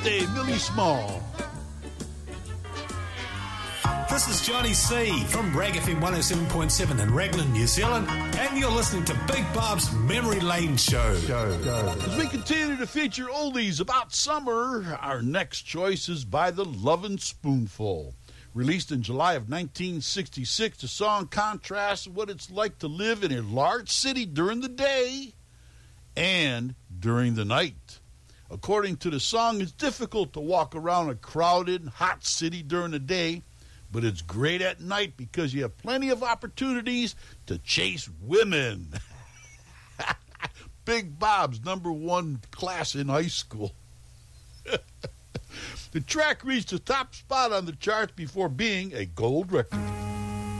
birthday, Millie Small. This is Johnny C. from Rag FM 107.7 in Raglan, New Zealand, and you're listening to Big Bob's Memory Lane Show. As we continue to feature oldies about summer, our next choice is by the Lovin' Spoonful. Released in July of 1966, the song contrasts what it's like to live in a large city during the day and during the night. According to the song, it's difficult to walk around a crowded, hot city during the day, but it's great at night because you have plenty of opportunities to chase women. Big Bob's #1 class in high school. The track reached the top spot on the charts before being a gold record.